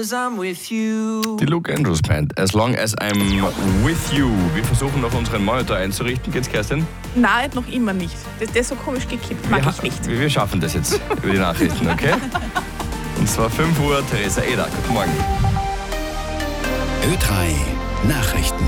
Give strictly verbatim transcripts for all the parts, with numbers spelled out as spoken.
Die Luke Andrews Band, As Long As I'm With You. Wir versuchen noch unseren Monitor einzurichten. Geht's, Kerstin? Nein, noch immer nicht. Das, der ist so komisch gekippt, mag wir, ich nicht. Wir schaffen das jetzt über die Nachrichten, okay? Und zwar fünf Uhr, Theresa Eder. Guten Morgen. Ö drei Nachrichten.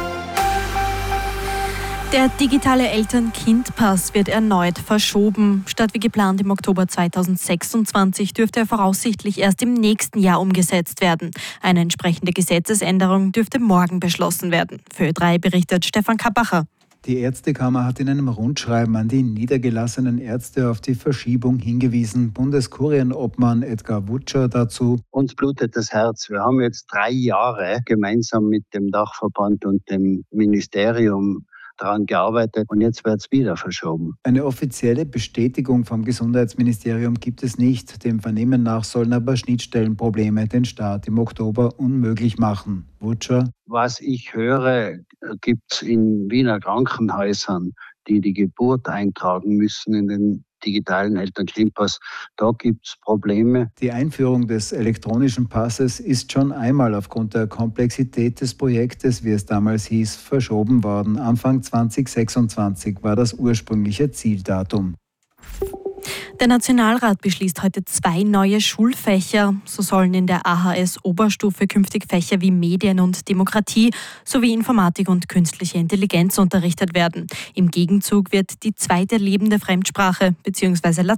Der digitale Eltern-Kind-Pass wird erneut verschoben. Statt wie geplant im Oktober zweitausendsechsundzwanzig dürfte er voraussichtlich erst im nächsten Jahr umgesetzt werden. Eine entsprechende Gesetzesänderung dürfte morgen beschlossen werden. Für Ö drei berichtet Stefan Kabacher. Die Ärztekammer hat in einem Rundschreiben an die niedergelassenen Ärzte auf die Verschiebung hingewiesen. Bundeskurienobmann Edgar Wutscher dazu: Uns blutet das Herz. Wir haben jetzt drei Jahre gemeinsam mit dem Dachverband und dem Ministerium daran gearbeitet und jetzt wird es wieder verschoben. Eine offizielle Bestätigung vom Gesundheitsministerium gibt es nicht. Dem Vernehmen nach sollen aber Schnittstellenprobleme den Start im Oktober unmöglich machen. Wutscher: Was ich höre, gibt es in Wiener Krankenhäusern, die die Geburt eintragen müssen in den digitalen Eltern-Kind-Pass. Da gibt es Probleme. Die Einführung des elektronischen Passes ist schon einmal aufgrund der Komplexität des Projektes, wie es damals hieß, verschoben worden. Anfang zweitausendsechsundzwanzig war das ursprüngliche Zieldatum. Der Nationalrat beschließt heute zwei neue Schulfächer. So sollen in der A H S-Oberstufe künftig Fächer wie Medien und Demokratie sowie Informatik und künstliche Intelligenz unterrichtet werden. Im Gegenzug wird die zweite lebende Fremdsprache bzw.